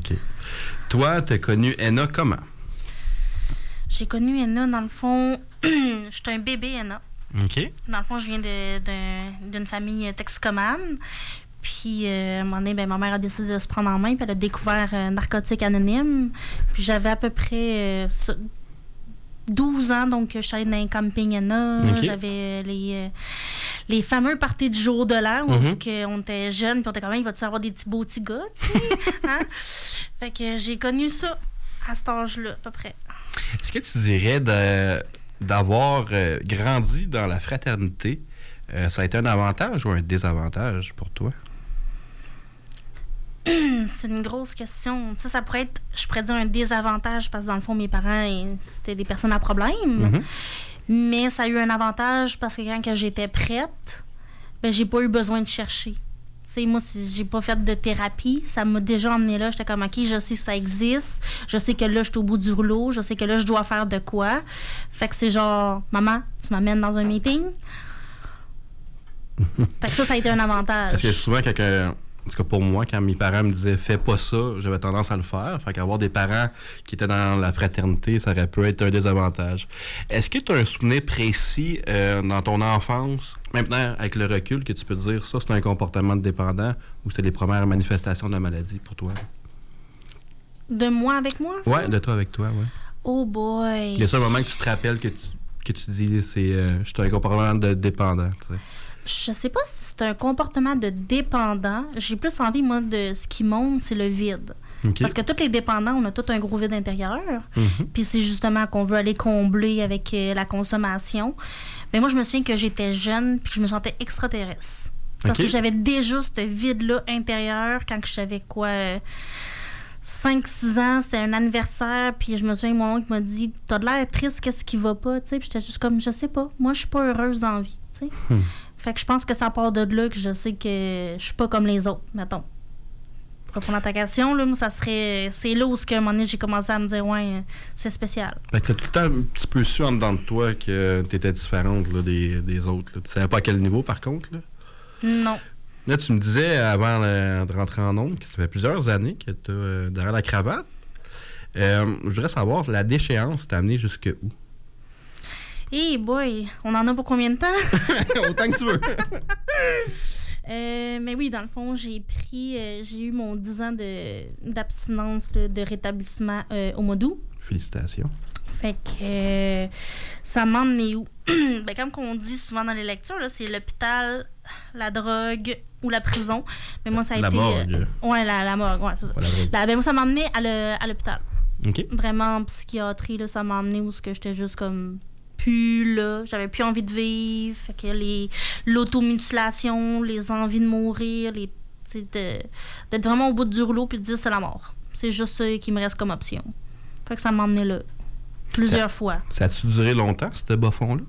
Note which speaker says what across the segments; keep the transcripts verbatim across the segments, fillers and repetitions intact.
Speaker 1: OK. Toi, tu as connu Anna comment?
Speaker 2: J'ai connu Anna, dans le fond, j'étais un bébé Anna.
Speaker 1: OK.
Speaker 2: Dans le fond, je viens de, de, d'une famille toxicomane. Puis, euh, à un moment donné, ben, ma mère a décidé de se prendre en main, puis elle a découvert euh, Narcotiques Anonymes. Puis, j'avais à peu près euh, douze ans, donc je suis allée dans un camping Anna. Okay. J'avais les, euh, les fameux parties du jour de l'an, où mm-hmm. on était jeunes, puis on était quand même, il va-tu avoir des petits beaux petits gars, tu sais? Hein? Fait que j'ai connu ça à cet âge-là, à peu près.
Speaker 1: Est-ce que tu dirais de, d'avoir euh, grandi dans la fraternité, euh, ça a été un avantage ou un désavantage pour toi?
Speaker 2: C'est une grosse question. Tu sais, ça pourrait être, je pourrais dire, un désavantage parce que dans le fond, mes parents, c'était des personnes à problème. Mm-hmm. Mais ça a eu un avantage parce que quand que j'étais prête, ben, j'ai pas eu besoin de chercher. Tu sais, moi, si j'ai pas fait de thérapie, ça m'a déjà emmené là. J'étais comme, OK, je sais que ça existe. Je sais que là, je suis au bout du rouleau. Je sais que là, je dois faire de quoi. Fait que c'est genre, maman, tu m'amènes dans un meeting. Fait que ça, ça a été un avantage.
Speaker 1: Parce que souvent, quelqu'un... En tout cas, pour moi, quand mes parents me disaient « fais pas ça », j'avais tendance à le faire. Fait qu'avoir des parents qui étaient dans la fraternité, ça aurait pu être un désavantage. Est-ce que tu as un souvenir précis euh, dans ton enfance, maintenant, avec le recul, que tu peux te dire « ça, c'est un comportement de dépendant » ou c'est les premières manifestations de la maladie pour toi?
Speaker 2: De moi avec moi, ça?
Speaker 1: Ouais, de toi avec toi, ouais.
Speaker 2: Oh boy!
Speaker 1: Il y a ça un moment que tu te rappelles que tu, que tu dis « c'est euh, je suis un comportement de dépendant », tu sais.
Speaker 2: Je sais pas si c'est un comportement de dépendant. J'ai plus envie, moi, de ce qui monte, c'est le vide. Okay. Parce que tous les dépendants, on a tout un gros vide intérieur. Mm-hmm. Puis c'est justement qu'on veut aller combler avec euh, la consommation. Mais moi, je me souviens que j'étais jeune puis que je me sentais extraterrestre. Parce okay. que j'avais déjà ce vide-là intérieur quand j'avais quoi... Euh, cinq six ans, c'était un anniversaire, puis je me souviens, mon oncle m'a dit « T'as de l'air triste, qu'est-ce qui va pas? » Puis j'étais juste comme « Je sais pas, moi, je suis pas heureuse dans la vie. » Hmm. Fait que je pense que ça part de là que je sais que je suis pas comme les autres, mettons. Pour répondre à ta question, là, moi, ça serait... C'est là où, à un moment donné, j'ai commencé à me dire « Ouais, c'est spécial. »
Speaker 1: Fait que t'as tout le temps un petit peu su en dedans de toi que t'étais différente là, des, des autres. Là. Tu savais pas à quel niveau, par contre? Là?
Speaker 2: Non.
Speaker 1: Là, tu me disais, avant euh, de rentrer en ondes, que ça fait plusieurs années que tu es euh, derrière la cravate. Euh, je voudrais savoir, la déchéance t'a amené jusque où?
Speaker 2: Hey boy, on en a pour combien de temps?
Speaker 1: Autant que tu veux.
Speaker 2: euh, mais oui, dans le fond, j'ai pris, euh, j'ai eu mon dix ans de, d'abstinence, là, de rétablissement euh, au mois d'août.
Speaker 1: Félicitations.
Speaker 2: Fait que euh, ça m'a emmené où? Ben, comme on dit souvent dans les lectures, là, c'est l'hôpital, la drogue ou la prison. Mais moi, ça a
Speaker 1: la
Speaker 2: été...
Speaker 1: Morgue.
Speaker 2: Euh, ouais, la, la morgue. Ouais, c'est ça. La, ben, moi, ça m'a emmené à, le, à l'hôpital.
Speaker 1: Okay.
Speaker 2: Vraiment, en psychiatrie, là, ça m'a emmené où j'étais juste comme... plus là, j'avais plus envie de vivre, fait que les l'automutilation, les envies de mourir, les de, d'être vraiment au bout du rouleau puis de dire c'est la mort. C'est juste ça qui me reste comme option. Fait que ça m'a emmené là plusieurs
Speaker 1: ça,
Speaker 2: fois.
Speaker 1: Ça a-tu duré longtemps, ce bas fond-là?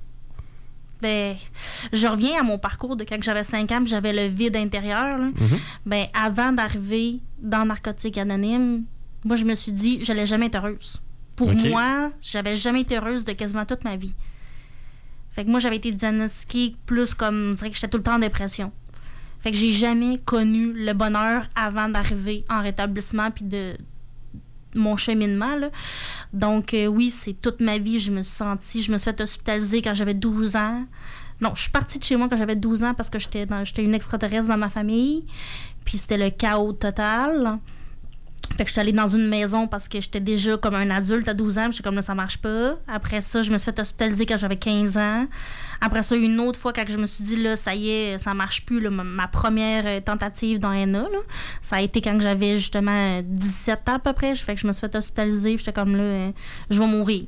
Speaker 2: Ben, je reviens à mon parcours de quand j'avais cinq ans, puis j'avais le vide intérieur. Là. Mm-hmm. Ben, avant d'arriver dans Narcotiques Anonymes, moi je me suis dit j'allais jamais être heureuse. Pour okay. moi, j'avais jamais été heureuse de quasiment toute ma vie. Fait que moi, j'avais été diagnostiquée plus comme, je dirais que j'étais tout le temps en dépression. Fait que j'ai jamais connu le bonheur avant d'arriver en rétablissement puis de mon cheminement, là. Donc, euh, oui, c'est toute ma vie, je me suis sentie, je me suis fait hospitaliser quand j'avais douze ans. Non, je suis partie de chez moi quand j'avais douze ans parce que j'étais, dans, j'étais une extraterrestre dans ma famille. Puis c'était le chaos total. Fait que je suis allée dans une maison parce que j'étais déjà comme un adulte à douze ans. Puis j'étais comme là, ça marche pas. Après ça, je me suis fait hospitaliser quand j'avais quinze ans. Après ça, une autre fois, quand je me suis dit, là, ça y est, ça marche plus, là, ma, ma première tentative dans Anna, là, ça a été quand j'avais justement dix-sept ans à peu près. Fait que je me suis fait hospitaliser. Puis j'étais comme là, euh, je vais mourir.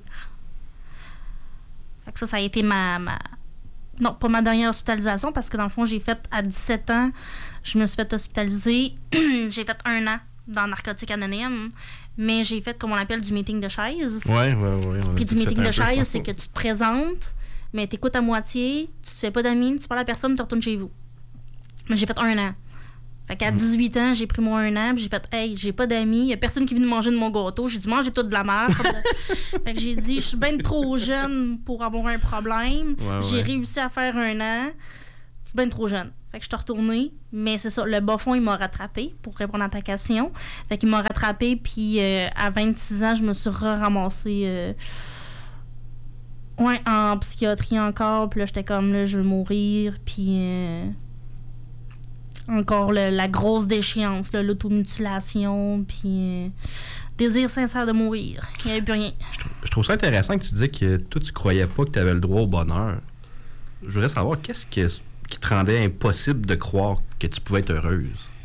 Speaker 2: Fait que ça, ça a été ma, ma... Non, pas ma dernière hospitalisation parce que dans le fond, j'ai fait à dix-sept ans, je me suis fait hospitaliser. J'ai fait un an dans Narcotiques Anonymes, mais j'ai fait, comme on appelle, du meeting de chaise.
Speaker 1: Oui, oui, oui.
Speaker 2: Puis du meeting de chaise, c'est que tu te présentes, mais tu écoutes à moitié, tu te fais pas d'amis, tu parles à personne, tu retournes chez vous. Mais j'ai fait un an. Fait qu'à dix-huit ans, j'ai pris moi un an, puis j'ai fait « Hey, j'ai pas d'amis, y a personne qui vient de manger de mon gâteau. » J'ai dit « Mangez tout de la merde. » Fait que j'ai dit « Je suis bien trop jeune pour avoir un problème. Ouais, » J'ai ouais. réussi à faire un an. Je suis bien trop jeune. Fait que je suis retournée, mais c'est ça, le bas fond, il m'a rattrapé pour répondre à ta question. Fait qu'il m'a rattrapé, puis euh, à vingt-six ans, je me suis ramassée euh, ouais, en psychiatrie encore. Puis là, j'étais comme, là, je veux mourir, puis euh, encore le, la grosse déchéance, là, l'automutilation, puis euh, désir sincère de mourir. Il n'y avait plus rien.
Speaker 1: Je, trou- je trouve ça intéressant que tu disais que toi, tu croyais pas que tu avais le droit au bonheur. Je voudrais savoir, qu'est-ce que... qui te rendait impossible de croire que tu pouvais être heureuse?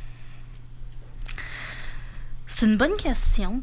Speaker 2: C'est une bonne question.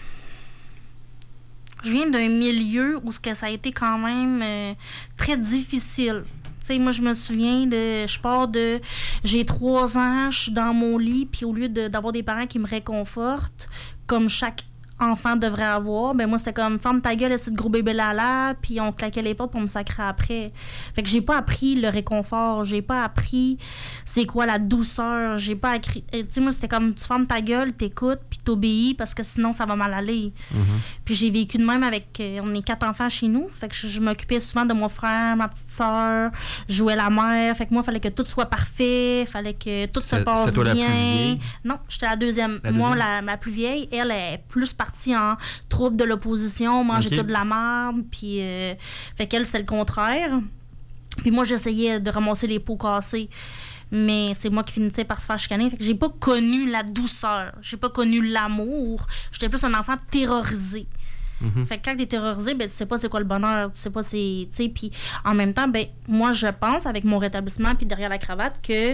Speaker 2: Je viens d'un milieu où ce que ça a été quand même euh, très difficile. Tu sais, moi, je me souviens de... Je pars de... J'ai trois ans, je suis dans mon lit, puis au lieu de, d'avoir des parents qui me réconfortent, comme chaque enfant devrait avoir, ben moi, c'était comme, ferme ta gueule, essaie de gros bébé là-là, puis on claquait les portes pour me sacrer après. Fait que j'ai pas appris le réconfort, j'ai pas appris c'est quoi la douceur, j'ai pas appris... Tu sais, moi, c'était comme, tu fermes ta gueule, t'écoutes, puis t'obéis, parce que sinon, ça va mal aller.
Speaker 1: Mm-hmm.
Speaker 2: Puis j'ai vécu de même avec... Euh, on est quatre enfants chez nous, fait que je, je m'occupais souvent de mon frère, ma petite sœur, je jouais la mère, fait que moi, il fallait que tout soit parfait, fallait que tout se
Speaker 1: C'est-
Speaker 2: passe
Speaker 1: c'était toi la plus
Speaker 2: bien.
Speaker 1: vieille?
Speaker 2: Non, j'étais la deuxième.
Speaker 1: La
Speaker 2: Moi,
Speaker 1: deuxième?
Speaker 2: la, ma plus vieille, elle est plus partie en trouble de l'opposition, manger
Speaker 1: Ok.
Speaker 2: toute de la merde, puis... Euh, fait qu'elle, c'était le contraire. Puis moi, j'essayais de ramasser les pots cassés. Mais c'est moi qui finissais par se faire chicaner. Fait que j'ai pas connu la douceur. J'ai pas connu l'amour. J'étais plus un enfant terrorisé.
Speaker 1: Mm-hmm.
Speaker 2: Fait que quand t'es terrorisé, ben tu sais pas c'est quoi le bonheur. Tu sais pas c'est... Tu sais, puis en même temps, ben moi, je pense, avec mon rétablissement puis derrière la cravate, que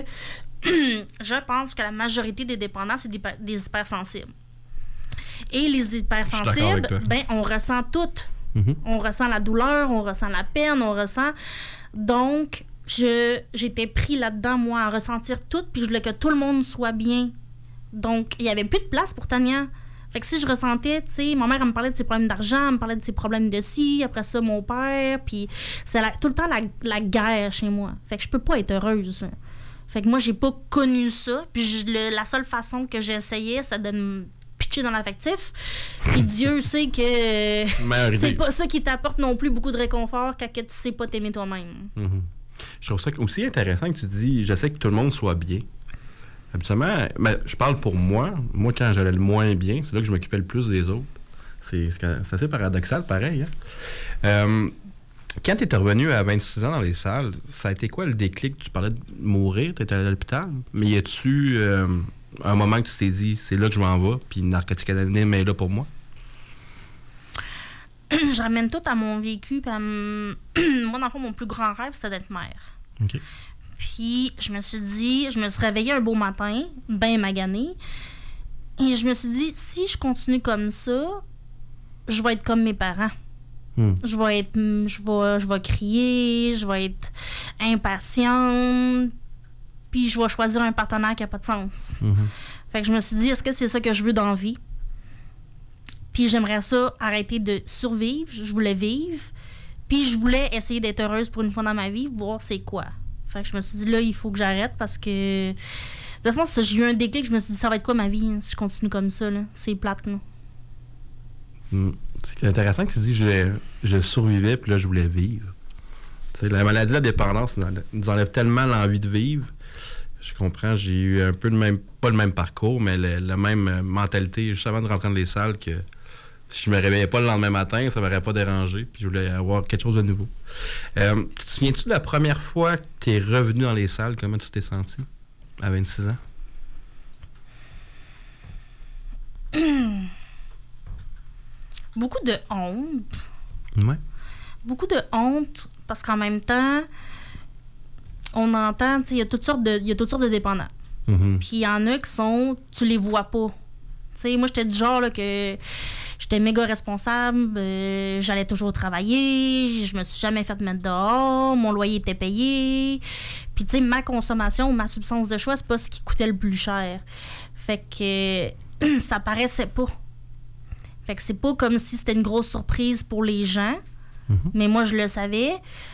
Speaker 2: je pense que la majorité des dépendants, c'est des, des hypersensibles. Et les
Speaker 1: Je suis d'accord avec
Speaker 2: hypersensibles,
Speaker 1: toi.
Speaker 2: ben on ressent tout.
Speaker 1: Mm-hmm.
Speaker 2: On ressent la douleur, on ressent la peine, on ressent... Donc, je j'étais pris là-dedans, moi, à ressentir tout, puis je voulais que tout le monde soit bien. Donc, il n'y avait plus de place pour Tania. Fait que si je ressentais, tu sais, ma mère, elle me parlait de ses problèmes d'argent, elle me parlait de ses problèmes de ci, après ça, mon père, puis c'est la- tout le temps la, la guerre chez moi. Fait que je peux pas être heureuse. Fait que moi, j'ai pas connu ça, puis je- le- la seule façon que j'essayais, c'était de me pitcher dans l'affectif. Et Dieu sait que
Speaker 1: Meilleure idée.
Speaker 2: c'est pas ça qui t'apporte non plus beaucoup de réconfort quand que tu sais pas t'aimer toi-même.
Speaker 1: Mhm. Je trouve ça aussi intéressant que tu dis, j'essaie que tout le monde soit bien. Habituellement, ben, je parle pour moi. Moi, quand j'allais le moins bien, c'est là que je m'occupais le plus des autres. C'est, c'est c'est assez paradoxal, pareil. Hein? Euh, quand tu es revenu à vingt-six ans dans les salles, ça a été quoi le déclic? Tu parlais de mourir, tu étais à l'hôpital. Mais y a-tu euh, un moment que tu t'es dit, c'est là que je m'en vais, puis Narcotique Anonyme est là pour moi?
Speaker 2: Je ramène tout à mon vécu. Puis à m- moi, dans le fond, mon plus grand rêve, c'était d'être mère.
Speaker 1: OK.
Speaker 2: Puis je me suis dit, je me suis réveillée un beau matin, ben maganée, et je me suis dit, si je continue comme ça, je vais être comme mes parents.
Speaker 1: Hmm.
Speaker 2: Je vais être, je vais, je vais crier, je vais être impatiente, puis je vais choisir un partenaire qui n'a pas de sens.
Speaker 1: Mhm.
Speaker 2: Fait que je me suis dit, est-ce que c'est ça que je veux dans la vie? Puis j'aimerais ça arrêter de survivre, je voulais vivre, puis je voulais essayer d'être heureuse pour une fois dans ma vie, voir c'est quoi. Fait que je me suis dit, là, il faut que j'arrête parce que... De toute façon, j'ai eu un déclic, je me suis dit, ça va être quoi ma vie hein, si je continue comme ça, là? C'est plate, là.
Speaker 1: Hmm. C'est intéressant que tu dis, je, je survivais, puis là, je voulais vivre. Tu sais, la maladie de la dépendance nous enlève- nous enlève tellement l'envie de vivre. Je comprends, j'ai eu un peu le même, pas le même parcours, mais le- la même euh, mentalité juste avant de rentrer dans les salles que si je me réveillais pas le lendemain matin, ça m'aurait pas dérangé, puis je voulais avoir quelque chose de nouveau. Euh, tu te souviens-tu de la première fois que tu es revenu dans les salles, comment tu t'es senti à vingt-six ans?
Speaker 2: Beaucoup de honte.
Speaker 1: Ouais.
Speaker 2: Beaucoup de honte parce qu'en même temps, on entend, tu sais, il y a toutes sortes de, il y a toutes sortes de dépendants.
Speaker 1: Mhm.
Speaker 2: Puis il y en a qui sont, tu les vois pas. Tu sais, moi, j'étais du genre là, que j'étais méga responsable, euh, j'allais toujours travailler, je me suis jamais fait mettre dehors, mon loyer était payé. Puis, tu sais, ma consommation ou ma substance de choix, c'est pas ce qui coûtait le plus cher. Fait que ça paraissait pas. Fait que c'est pas comme si c'était une grosse surprise pour les gens,
Speaker 1: Mhm.
Speaker 2: mais moi, je le savais.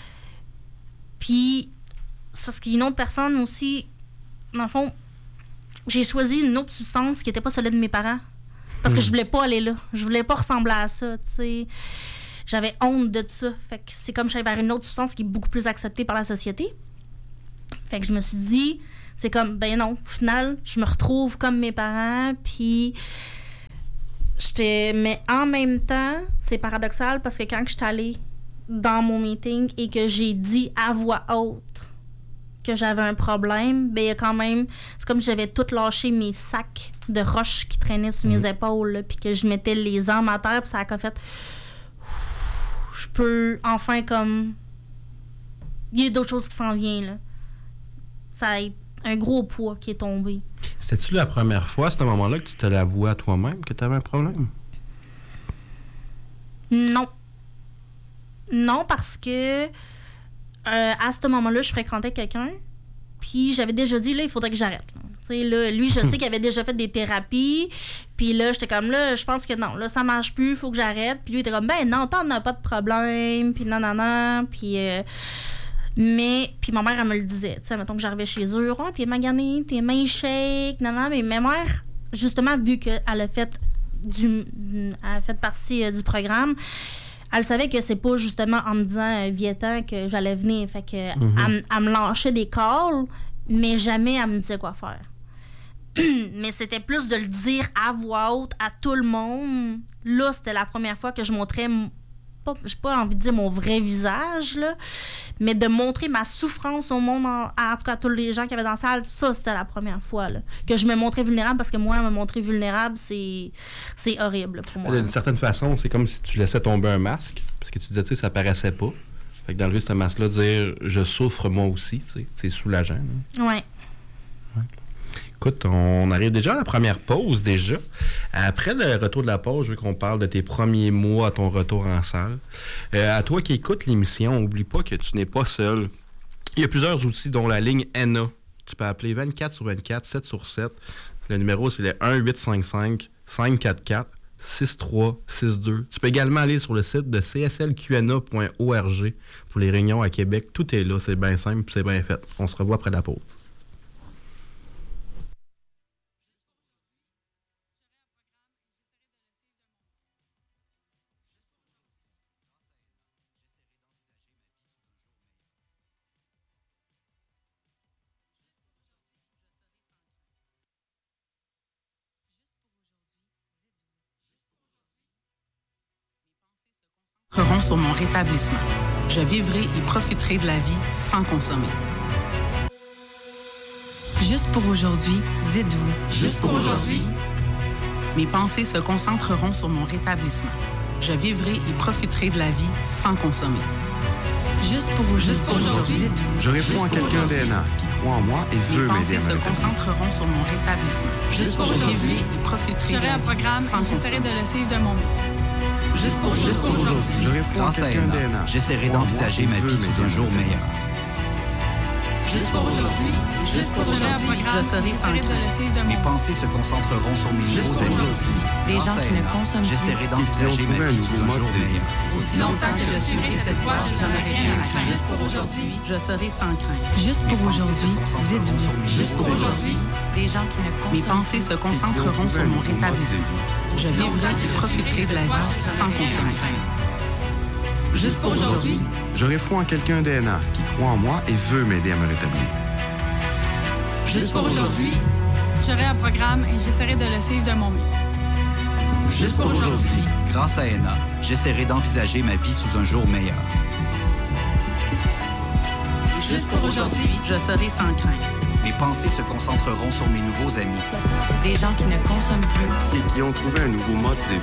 Speaker 2: Puis, c'est parce qu'il y a une autre personne aussi, dans le fond, j'ai choisi une autre substance qui n'était pas celle de mes parents. Parce que
Speaker 1: Mm.
Speaker 2: je voulais pas aller là. Je voulais pas ressembler à ça, tu sais. J'avais honte de ça. Fait que c'est comme j'allais vers une autre substance qui est beaucoup plus acceptée par la société. Fait que je me suis dit, c'est comme, ben non, au final, je me retrouve comme mes parents, puis j'étais... Mais en même temps, c'est paradoxal parce que quand je suis allée dans mon meeting et que j'ai dit à voix haute que j'avais un problème, ben il y a quand même... C'est comme si j'avais tout lâché mes sacs de roches qui traînaient sur mes épaules, là, puis que je mettais les armes à terre, puis ça a fait... Je peux enfin comme... Il y a d'autres choses qui s'en viennent, là. Ça a été un gros poids qui est tombé.
Speaker 1: C'était-tu la première fois, à ce moment-là, que tu te l'avouais à toi-même que tu avais un problème?
Speaker 2: Non. Non, parce que euh, à ce moment-là, je fréquentais quelqu'un, puis j'avais déjà dit, là, il faudrait que j'arrête. Tu sais, là, lui, je sais qu'il avait déjà fait des thérapies, puis là, j'étais comme, là, je pense que non, là, ça marche plus, il faut que j'arrête. Puis lui, il était comme, ben non, t'en as pas de problème, puis non, non, non, puis... Euh, mais, puis ma mère, elle me le disait, tu sais, mettons que j'arrivais chez eux, oh, t'es magané, tes mains shake, non, non, mais ma mère, justement, vu qu'elle a fait du, elle a fait partie euh, du programme, elle savait que c'est pas justement en me disant euh, Vietnam que j'allais venir. Fait que mm-hmm. elle, elle me lâchait des calls, mais jamais elle me disait quoi faire. Mais c'était plus de le dire à voix haute à tout le monde. Là, c'était la première fois que je montrais, pas, j'ai pas envie de dire mon vrai visage, là, mais de montrer ma souffrance au monde, en, en tout cas à tous les gens qui avaient dans la salle. Ça, c'était la première fois là, que je me montrais vulnérable, parce que moi, me montrer vulnérable, c'est, c'est horrible pour moi.
Speaker 1: D'une certaine façon, c'est comme si tu laissais tomber un masque, parce que tu disais, tu sais, ça paraissait pas. Fait que d'enlever ce masque-là, dire « je souffre moi aussi », tu sais, c'est soulageant. Là.
Speaker 2: Ouais.
Speaker 1: ouais. Écoute, on arrive déjà à la première pause, déjà. Après le retour de la pause, je veux qu'on parle de tes premiers mois à ton retour en salle. Euh, à toi qui écoutes l'émission, n'oublie pas que tu n'es pas seul. Il y a plusieurs outils, dont la ligne N A. Tu peux appeler vingt-quatre sur vingt-quatre, sept sur sept. Le numéro, c'est le un huit cinq cinq, cinq quatre quatre, six trois six deux. Tu peux également aller sur le site de c s l q n a point org pour les réunions à Québec. Tout est là, c'est bien simple, c'est bien fait. On se revoit après la pause.
Speaker 3: Sur mon rétablissement. Je vivrai et profiterai de la vie sans consommer.
Speaker 4: Juste pour aujourd'hui, dites-vous.
Speaker 3: Juste pour aujourd'hui, mes pensées se concentreront sur mon rétablissement. Je vivrai et profiterai de la vie sans consommer.
Speaker 4: Juste pour aujourd'hui,
Speaker 3: Juste pour aujourd'hui, dites-vous.
Speaker 5: Je réponds à quelqu'un d'A N A qui croit en moi et veut m'aider à me
Speaker 3: Mes pensées se concentreront sur mon rétablissement.
Speaker 4: Juste pour
Speaker 3: Je
Speaker 4: aujourd'hui,
Speaker 3: vivrai et profiterai de
Speaker 4: j'aurai
Speaker 3: la
Speaker 4: un
Speaker 3: vie
Speaker 4: programme
Speaker 3: sans
Speaker 4: et j'essaierai
Speaker 3: consommer.
Speaker 4: de le suivre de mon mieux.
Speaker 3: Juste pour, juste pour aujourd'hui.
Speaker 5: Je réponds à
Speaker 6: Grâce à
Speaker 5: quelqu'un
Speaker 6: N A,
Speaker 5: d'A N A.
Speaker 6: j'essaierai
Speaker 5: qui croit en moi
Speaker 6: d'envisager
Speaker 5: et
Speaker 6: ma
Speaker 5: veut
Speaker 6: vie sous
Speaker 5: m'aider à
Speaker 6: un
Speaker 5: me
Speaker 6: jour
Speaker 5: rétablir.
Speaker 6: meilleur.
Speaker 3: Juste pour aujourd'hui. Juste pour
Speaker 4: J'aurai un
Speaker 3: aujourd'hui.
Speaker 4: programme
Speaker 3: Je serai
Speaker 4: et
Speaker 3: sans
Speaker 4: j'essaierai de
Speaker 3: crainte.
Speaker 4: le suivre de
Speaker 6: Mes
Speaker 4: mon mieux.
Speaker 6: pensées se concentreront sur mes
Speaker 3: Juste
Speaker 6: nouveaux
Speaker 3: pour
Speaker 6: amis.
Speaker 3: aujourd'hui.
Speaker 4: Des
Speaker 6: Grâce
Speaker 4: gens
Speaker 6: à
Speaker 4: qui ne
Speaker 6: N A,
Speaker 4: consomment plus.
Speaker 6: j'essaierai
Speaker 5: Ils ont
Speaker 6: d'envisager
Speaker 5: trouvé
Speaker 6: ma
Speaker 5: un
Speaker 6: vie
Speaker 5: nouveau
Speaker 6: sous un
Speaker 5: mode
Speaker 6: jour
Speaker 5: de vie.
Speaker 6: meilleur.
Speaker 3: Aussi longtemps que je suivrai cette voie, je n'en ai rien à craindre. Juste pour aujourd'hui, je serai sans crainte.
Speaker 4: Juste pour aujourd'hui, dites-vous.
Speaker 3: Juste pour aujourd'hui,
Speaker 4: Des gens qui ne
Speaker 3: mes
Speaker 4: consomment
Speaker 3: pensées se
Speaker 5: Ils ont
Speaker 3: concentreront
Speaker 5: trouvé
Speaker 3: sur
Speaker 5: un
Speaker 3: mon
Speaker 5: nouveau mode de
Speaker 3: rétablissement.
Speaker 5: vie.
Speaker 3: Je vivrai et profiterai de la vie sans consommer. Juste pour aujourd'hui,
Speaker 5: Je réponds à quelqu'un d'A N A qui croit en moi et veut m'aider à me rétablir.
Speaker 3: juste pour aujourd'hui,
Speaker 4: J'aurai un programme et j'essaierai de le suivre de mon mieux.
Speaker 3: juste pour aujourd'hui,
Speaker 6: Grâce à N A, j'essaierai d'envisager ma vie sous un jour meilleur.
Speaker 3: juste pour aujourd'hui, je serai sans crainte.
Speaker 6: Mes pensées se concentreront sur mes nouveaux amis.
Speaker 4: Des gens qui ne consomment plus.
Speaker 5: Et qui ont trouvé un nouveau mode de vie.